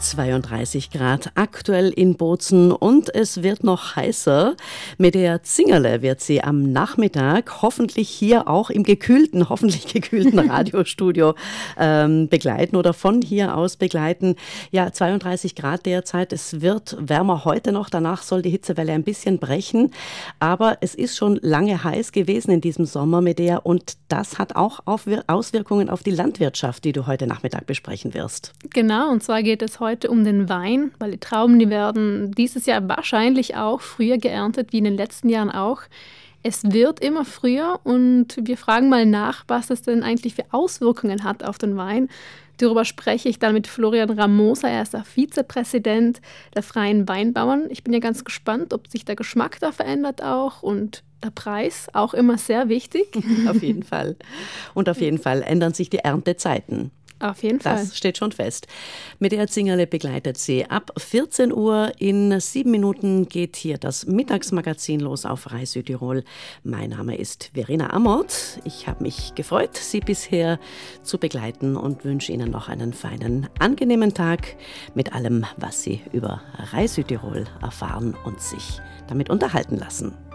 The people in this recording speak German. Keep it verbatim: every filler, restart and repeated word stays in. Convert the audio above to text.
zweiunddreißig Grad aktuell in Bozen und es wird noch heißer. Medea Zingerle wird sie am Nachmittag hoffentlich hier auch im gekühlten, hoffentlich gekühlten Radiostudio ähm, begleiten oder von hier aus begleiten. Ja, zweiunddreißig Grad derzeit. Es wird wärmer heute noch. Danach soll die Hitzewelle ein bisschen brechen. Aber es ist schon lange heiß gewesen in diesem Sommer, Medea, und das hat auch Auswirkungen auf die Landwirtschaft, die du heute Nachmittag besprechen wirst. Genau, und zwar geht es heute um den Wein, weil die Trauben, die werden dieses Jahr wahrscheinlich auch früher geerntet, wie in den letzten Jahren auch. Es wird immer früher und wir fragen mal nach, was es denn eigentlich für Auswirkungen hat auf den Wein. Darüber spreche ich dann mit Florian Ramosa, er ist der Vizepräsident der Freien Weinbauern. Ich bin ja ganz gespannt, ob sich der Geschmack da verändert auch und der Preis, auch immer sehr wichtig. Auf jeden Fall. Und auf jeden Fall ändern sich die Erntezeiten. Auf jeden Fall. Das steht schon fest. Medea Zingerle begleitet sie. Ab vierzehn Uhr in sieben Minuten geht hier das Mittagsmagazin los auf Rai Südtirol. Mein Name ist Verena Amort. Ich habe mich gefreut, Sie bisher zu begleiten und wünsche Ihnen noch einen feinen, angenehmen Tag mit allem, was Sie über Rai Südtirol erfahren und sich damit unterhalten lassen.